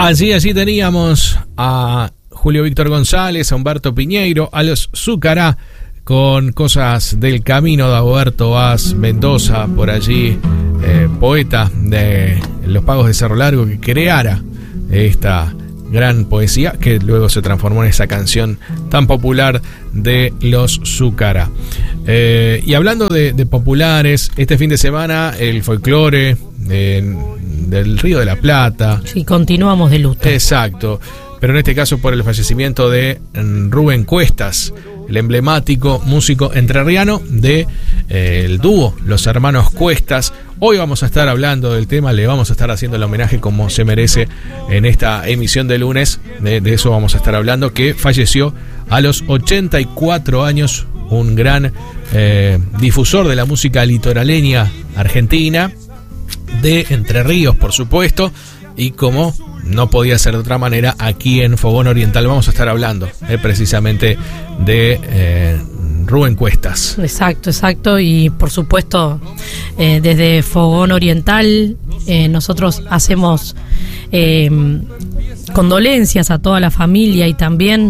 Allí teníamos a Julio Víctor González, a Humberto Piñeiro, a los Zúcara con Cosas del Camino, de Dagoberto Vaz Mendoza, por allí, poeta de Los Pagos de Cerro Largo, que creara esta gran poesía que luego se transformó en esa canción tan popular de los Zúcara. Y hablando de populares, este fin de semana el folclore del Río de la Plata. Sí, continuamos de luto. Exacto, pero en este caso por el fallecimiento de Rubén Cuestas, el emblemático músico entrerriano de el dúo Los Hermanos Cuestas. Hoy vamos a estar hablando del tema, le vamos a estar haciendo el homenaje como se merece en esta emisión de lunes. De eso vamos a estar hablando, que falleció a los 84 años, un gran difusor de la música litoraleña argentina, de Entre Ríos, por supuesto, y como no podía ser de otra manera, aquí en Fogón Oriental vamos a estar hablando precisamente de Rubén Cuestas. Exacto, y por supuesto desde Fogón Oriental nosotros hacemos condolencias a toda la familia, y también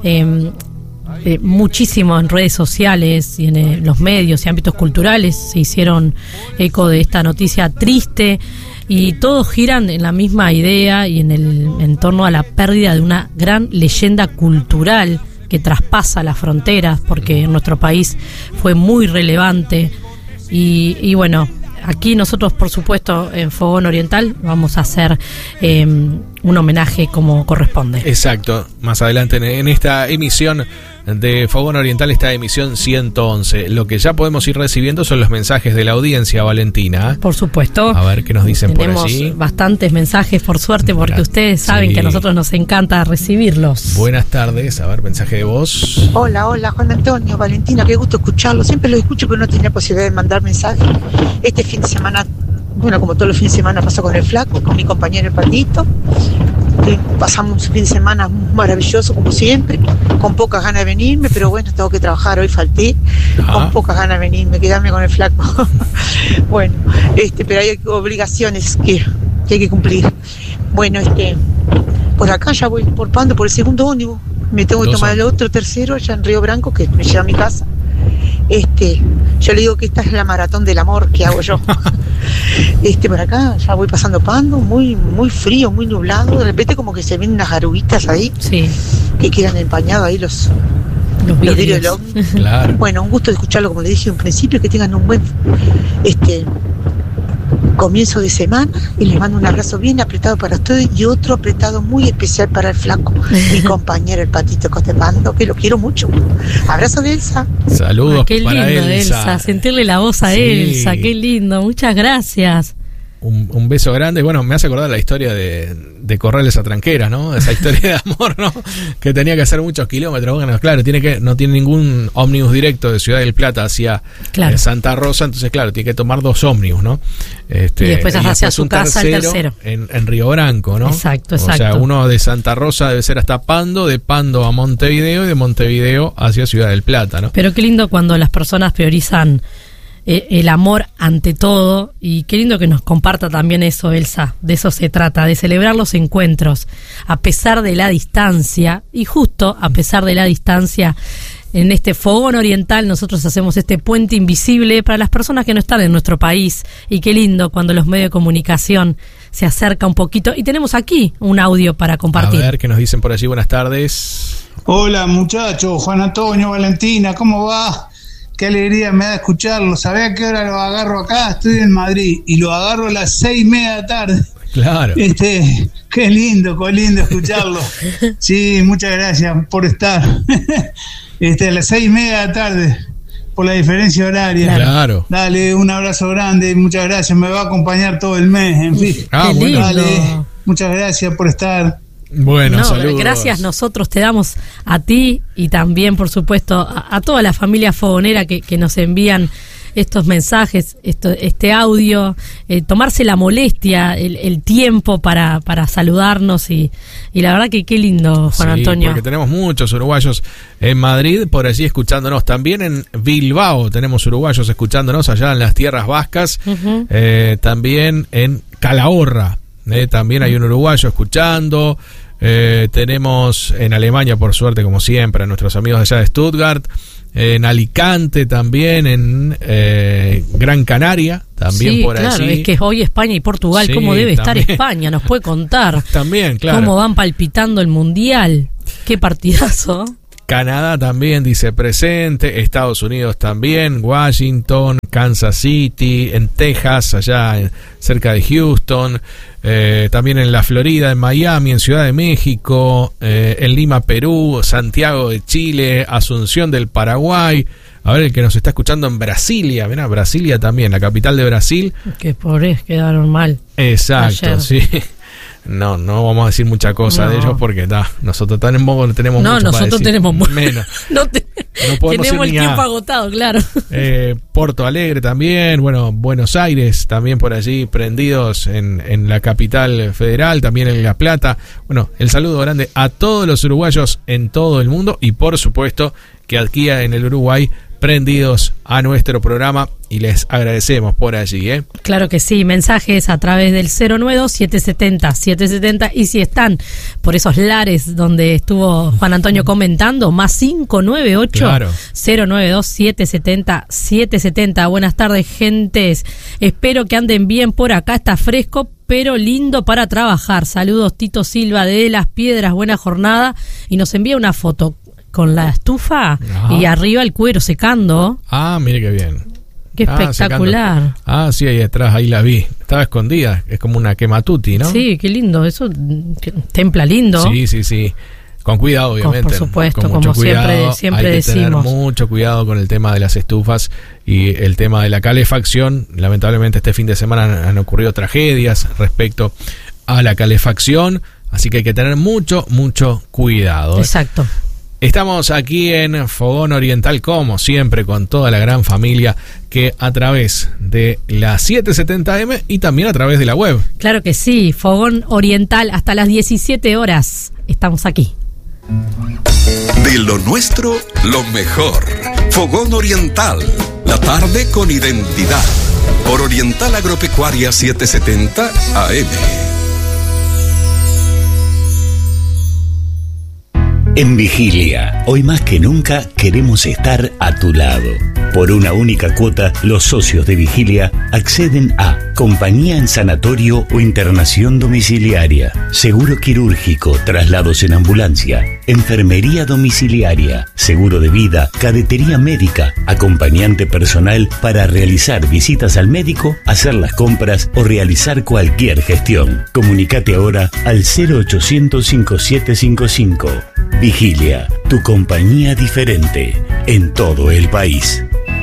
muchísimo en redes sociales y en los medios y ámbitos culturales se hicieron eco de esta noticia triste, y todos giran en la misma idea y en torno a la pérdida de una gran leyenda cultural que traspasa las fronteras, porque en nuestro país fue muy relevante. Y bueno, aquí nosotros, por supuesto, en Fogón Oriental vamos a hacer un homenaje como corresponde. Exacto, más adelante en esta emisión de Fogón Oriental, esta emisión 111. Lo que ya podemos ir recibiendo son los mensajes de la audiencia, Valentina. Por supuesto. A ver qué nos dicen. Tenemos por allí. Bastantes mensajes, por suerte, porque ustedes saben que a nosotros nos encanta recibirlos. Buenas tardes, a ver, mensaje de voz. Hola, Juan Antonio, Valentina, qué gusto escucharlo. Siempre lo escucho, pero no tenía posibilidad de mandar mensajes. Este fin de semana, bueno, como todos los fines de semana, pasó con el Flaco, con mi compañero el Patito. Pasamos un fin de semana maravilloso, como siempre, con pocas ganas de venirme, pero bueno, tengo que trabajar, hoy falté, con pocas ganas de venirme, quedarme con el Flaco. Bueno, pero hay obligaciones que hay que cumplir. Bueno, por acá ya voy por Pando, por el segundo ómnibus, me tengo que tomar el otro tercero allá en Río Branco, que me lleva a mi casa. Yo le digo que esta es la maratón del amor que hago yo. Por acá ya voy pasando Pando, muy muy frío, muy nublado. De repente como que se ven unas garubitas ahí, sí, que quedan empañados ahí los vidrios del ómnibus. Claro. Bueno, un gusto de escucharlo, como le dije en principio, que tengan un buen comienzo de semana, y les mando un abrazo bien apretado para ustedes, y otro apretado muy especial para el Flaco, mi compañero el Patito Costepando, que lo quiero mucho. Abrazo de Elsa. Saludos. Qué para lindo, Elsa, sentirle la voz a Elsa, qué lindo, muchas gracias. Un beso grande. Bueno, me hace acordar la historia de Corrales a Tranqueras, ¿no? Esa historia de amor, ¿no? Que tenía que hacer muchos kilómetros. Bueno, claro, no tiene ningún ómnibus directo de Ciudad del Plata hacia Santa Rosa, entonces, claro, tiene que tomar dos ómnibus, ¿no? Y después hacia su casa el tercero. En Río Branco, ¿no? Exacto. O sea, uno de Santa Rosa debe ser hasta Pando, de Pando a Montevideo, y de Montevideo hacia Ciudad del Plata, ¿no? Pero qué lindo cuando las personas priorizan el amor ante todo, y qué lindo que nos comparta también eso, Elsa. De eso se trata, de celebrar los encuentros a pesar de la distancia, y justo a pesar de la distancia, en este Fogón Oriental nosotros hacemos este puente invisible para las personas que no están en nuestro país, y qué lindo cuando los medios de comunicación se acerca un poquito, y tenemos aquí un audio para compartir. A ver qué nos dicen por allí. Buenas tardes. Hola muchachos, Juan Antonio, Valentina, ¿cómo va? Qué alegría me da escucharlo. ¿Sabés a qué hora lo agarro acá? Estoy en Madrid y lo agarro a las 6:30 de la tarde. Claro. Qué lindo escucharlo. Sí, muchas gracias por estar. A las 6:30 de la tarde, por la diferencia horaria. Claro. Dale, un abrazo grande y muchas gracias. Me va a acompañar todo el mes, en fin. Bueno. Dale, muchas gracias por estar. Bueno, saludos. Gracias nosotros te damos a ti, y también, por supuesto, a toda la familia fogonera que nos envían estos mensajes, este audio, tomarse la molestia, el tiempo para saludarnos, y la verdad que qué lindo, Juan Antonio. Porque tenemos muchos uruguayos en Madrid, por allí escuchándonos. También en Bilbao tenemos uruguayos escuchándonos, allá en las tierras vascas. También en Calahorra también hay un uruguayo escuchando. Tenemos en Alemania, por suerte, como siempre, a nuestros amigos allá de Stuttgart. En Alicante también, en Gran Canaria también, sí, por claro, allí. Es que hoy España y Portugal, ¿cómo debe también estar España? Nos puede contar también, claro, cómo van palpitando el Mundial. Qué partidazo. Canadá también dice presente, Estados Unidos también, Washington, Kansas City, en Texas, allá cerca de Houston, también en la Florida, en Miami, en Ciudad de México, en Lima, Perú, Santiago de Chile, Asunción del Paraguay. A ver, el que nos está escuchando en Brasilia, mirá, Brasilia también, la capital de Brasil. Que pobres quedaron mal. Exacto, ayer. Sí. No vamos a decir mucha cosa de ellos porque nosotros tenemos mucho nosotros tenemos menos. No tenemos el tiempo agotado, claro. Porto Alegre también, bueno, Buenos Aires también por allí prendidos en la capital federal, también en La Plata. Bueno, el saludo grande a todos los uruguayos en todo el mundo y por supuesto que aquí en el Uruguay prendidos a nuestro programa y les agradecemos por allí, ¿eh? Claro que sí, mensajes a través del 092-770-770 y si están por esos lares donde estuvo Juan Antonio comentando, más 598-092-770-770. Buenas tardes, gentes, espero que anden bien por acá, está fresco pero lindo para trabajar. Saludos, Tito Silva de Las Piedras, buena jornada y nos envía una foto con la estufa y arriba el cuero secando. Mire qué bien. Qué espectacular. Secando. Sí, ahí atrás, ahí la vi. Estaba escondida, es como una quematuti, ¿no? Sí, qué lindo, eso templa lindo. Sí. Con cuidado, obviamente. Por supuesto, con como cuidado, siempre hay que decimos. Tener mucho cuidado con el tema de las estufas y el tema de la calefacción. Lamentablemente este fin de semana han ocurrido tragedias respecto a la calefacción, así que hay que tener mucho cuidado. Exacto. Estamos aquí en Fogón Oriental, como siempre, con toda la gran familia que a través de la 770M y también a través de la web. Claro que sí, Fogón Oriental hasta las 17 horas. Estamos aquí. De lo nuestro, lo mejor. Fogón Oriental, la tarde con identidad. Por Oriental Agropecuaria 770 AM. En Vigilia, hoy más que nunca queremos estar a tu lado. Por una única cuota, los socios de Vigilia acceden a compañía en sanatorio o internación domiciliaria, seguro quirúrgico, traslados en ambulancia, enfermería domiciliaria, seguro de vida, cadetería médica, acompañante personal para realizar visitas al médico, hacer las compras o realizar cualquier gestión. Comunicate ahora al 0800 5755. Vigilia, tu compañía diferente en todo el país.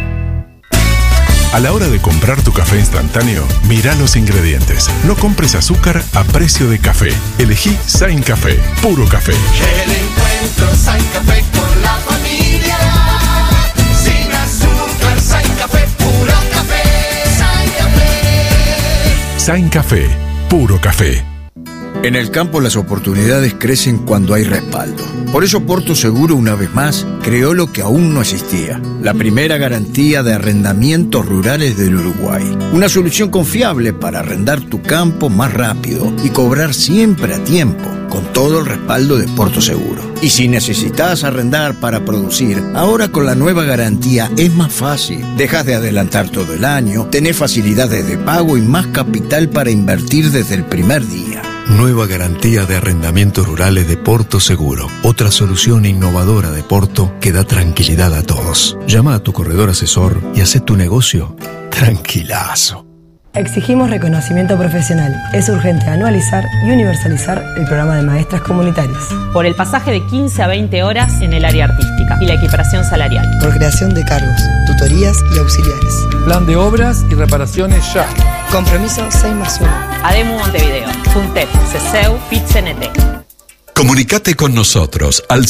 A la hora de comprar tu café instantáneo, mira los ingredientes. No compres azúcar a precio de café. Elegí Sain Café, puro café. El encuentro Sain Café con la familia. Sin azúcar, Sain Café, puro café. Sain Café. Sain Café, puro café. En el campo las oportunidades crecen cuando hay respaldo. Por eso Porto Seguro, una vez más, creó lo que aún no existía: la primera garantía de arrendamientos rurales del Uruguay. Una solución confiable para arrendar tu campo más rápido y cobrar siempre a tiempo, con todo el respaldo de Porto Seguro. Y si necesitas arrendar para producir, ahora con la nueva garantía es más fácil. Dejas de adelantar todo el año, tenés facilidades de pago y más capital para invertir desde el primer día. Nueva garantía de arrendamientos rurales de Porto Seguro. Otra solución innovadora de Porto que da tranquilidad a todos. Llama a tu corredor asesor y haz tu negocio tranquilazo. Exigimos reconocimiento profesional. Es urgente anualizar y universalizar el programa de maestras comunitarias. Por el pasaje de 15 a 20 horas en el área artística y la equiparación salarial. Por creación de cargos, tutorías y auxiliares. Plan de obras y reparaciones ya. Compromiso 6+1. ADEMU Montevideo, FUNTEP, CESEU, PIT-CNT. Comunicate con nosotros al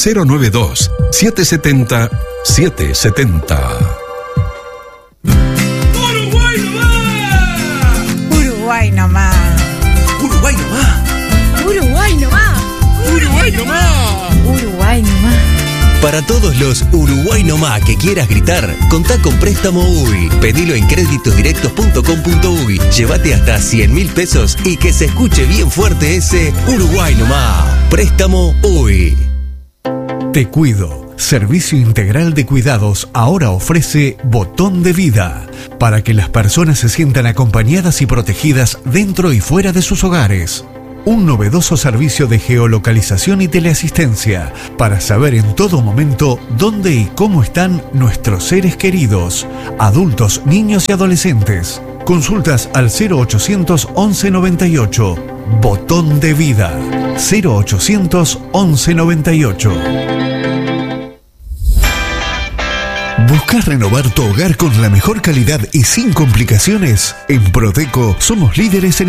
092-770-770. Uruguay nomás. Uruguay nomás. Uruguay nomás. Uruguay nomás. Uruguay nomás. Para todos los Uruguay no más que quieras gritar, contá con Préstamo UY. Pedilo en créditosdirectos.com.uy. Llévate hasta 100.000 pesos y que se escuche bien fuerte ese Uruguay no más. Préstamo UY. Te Cuido. Servicio integral de cuidados ahora ofrece Botón de Vida, para que las personas se sientan acompañadas y protegidas dentro y fuera de sus hogares. Un novedoso servicio de geolocalización y teleasistencia para saber en todo momento dónde y cómo están nuestros seres queridos, adultos, niños y adolescentes. Consultas al 0800 11 98. Botón de Vida. 0800 11 98. ¿Buscas renovar tu hogar con la mejor calidad y sin complicaciones? En Proteco somos líderes en